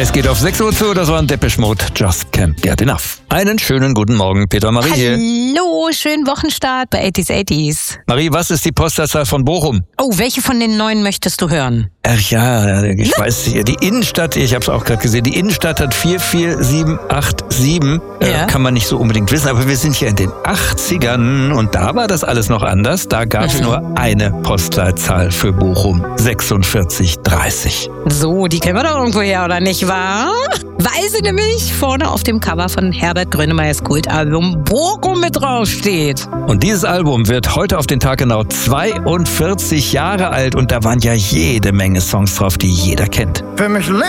Es geht auf 6 Uhr zu, das war ein Depeche Mode, Just Can't Get Enough. Einen schönen guten Morgen, Peter Marie hier. Hallo, schönen Wochenstart bei 80s. Marie, was ist die Postleitzahl von Bochum? Oh, welche von den 9 möchtest du hören? Ach ja, ich weiß, die Innenstadt, ich habe es auch gerade gesehen, die Innenstadt hat 44787. Ja. Kann man nicht so unbedingt wissen, aber wir sind hier in den 80ern und da war das alles noch anders. Da gab es nur eine Postleitzahl für Bochum, 4630. So, die kennen wir doch irgendwo her, oder nicht wahr? Weil sie nämlich vorne auf dem Cover von Herbert Grönemeyers Kultalbum Bochum mit draufsteht. Und dieses Album wird heute auf den Tag genau 42 Jahre alt und da waren ja jede Menge Songs drauf, die jeder kennt. Für mich lebt